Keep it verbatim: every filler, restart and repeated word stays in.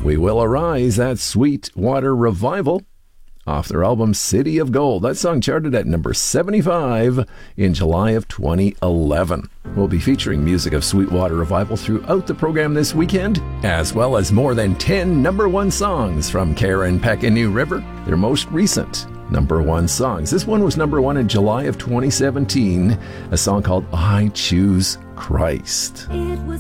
We Will Arise, that Sweetwater Revival, off their album City of Gold. That song charted at number seventy-five in July of twenty eleven. We'll be featuring music of Sweetwater Revival throughout the program this weekend, as well as more than ten number one songs from Karen Peck and New River, their most recent number one songs. This one was number one in July of twenty seventeen, a song called I Choose Christ. It was